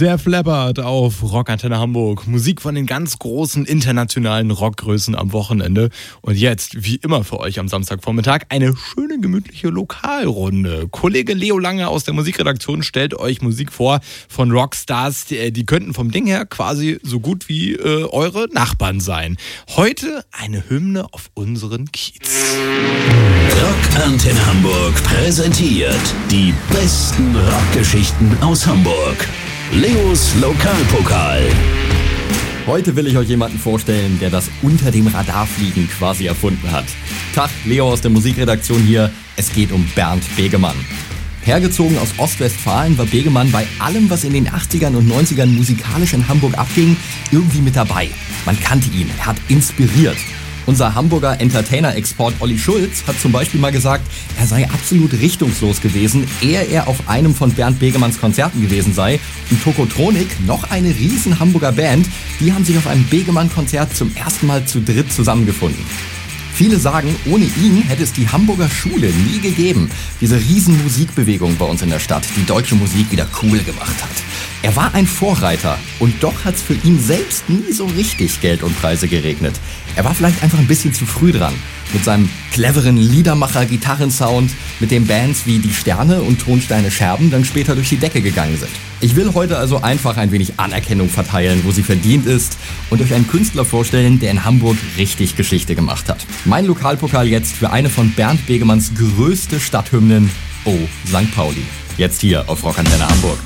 Def Leppard auf Rockantenne Hamburg. Musik von den ganz großen internationalen Rockgrößen am Wochenende. Und jetzt, wie immer für euch am Samstagvormittag, eine schöne, gemütliche Lokalrunde. Kollege Leo Lange aus der Musikredaktion stellt euch Musik vor von Rockstars. Die könnten vom Ding her quasi so gut wie eure Nachbarn sein. Heute eine Hymne auf unseren Kiez. Rockantenne Hamburg präsentiert die besten Rockgeschichten aus Hamburg. Leos Lokalpokal. Heute will ich euch jemanden vorstellen, der das unter dem Radarfliegen quasi erfunden hat. Tag, Leo aus der Musikredaktion hier. Es geht um Bernd Begemann. Hergezogen aus Ostwestfalen war Begemann bei allem, was in den 80ern und 90ern musikalisch in Hamburg abging, irgendwie mit dabei. Man kannte ihn, er hat inspiriert. Unser Hamburger Entertainer-Export Olli Schulz hat zum Beispiel mal gesagt, er sei absolut richtungslos gewesen, ehe er auf einem von Bernd Begemanns Konzerten gewesen sei. Und Tokotronik, noch eine riesen Hamburger Band, die haben sich auf einem Begemann-Konzert zum ersten Mal zu dritt zusammengefunden. Viele sagen, ohne ihn hätte es die Hamburger Schule nie gegeben. Diese riesen Musikbewegung bei uns in der Stadt, die deutsche Musik wieder cool gemacht hat. Er war ein Vorreiter und doch hat es für ihn selbst nie so richtig Geld und Preise geregnet. Er war vielleicht einfach ein bisschen zu früh dran. Mit seinem cleveren Liedermacher-Gitarrensound, mit den Bands wie Die Sterne und Tonsteine Scherben dann später durch die Decke gegangen sind. Ich will heute also einfach ein wenig Anerkennung verteilen, wo sie verdient ist und euch einen Künstler vorstellen, der in Hamburg richtig Geschichte gemacht hat. Mein Lokalpokal jetzt für eine von Bernd Begemanns größte Stadthymnen, Oh St. Pauli. Jetzt hier auf Rockantenne Hamburg.